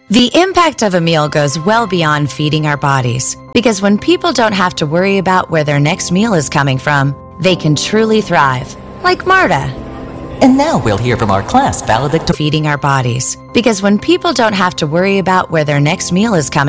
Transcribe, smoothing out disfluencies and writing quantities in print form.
The impact of a meal goes well beyond feeding our bodies, because when people don't have to worry about where their next meal is coming from, they can truly thrive, like Marta. And now we'll hear from our class valedictorian. Feeding our bodies, because when people don't have to worry about where their next meal is coming